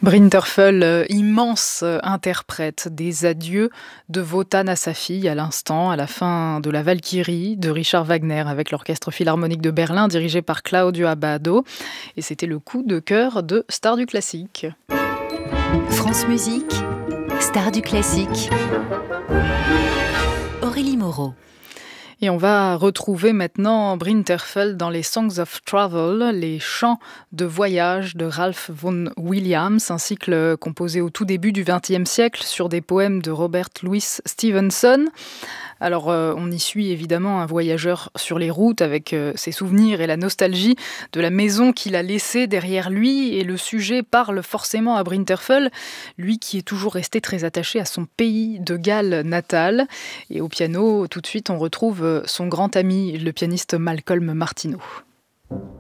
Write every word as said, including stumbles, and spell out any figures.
Brinterfell, euh, immense euh, interprète des adieux de Wotan à sa fille à l'instant, à la fin de la Valkyrie de Richard Wagner avec l'Orchestre Philharmonique de Berlin dirigé par Claudio Abbado. Et c'était le coup de cœur de Star du classique. France Musique, star du classique. Aurélie Moreau. Et on va retrouver maintenant Brinterfell dans les Songs of Travel, les chants de voyage de Ralph Vaughan Williams, un cycle composé au tout début du vingtième siècle sur des poèmes de Robert Louis Stevenson. Alors, euh, on y suit évidemment un voyageur sur les routes avec euh, ses souvenirs et la nostalgie de la maison qu'il a laissée derrière lui. Et le sujet parle forcément à Brinterfell, lui qui est toujours resté très attaché à son pays de Galles natal. Et au piano, tout de suite, on retrouve son grand ami, le pianiste Malcolm Martineau.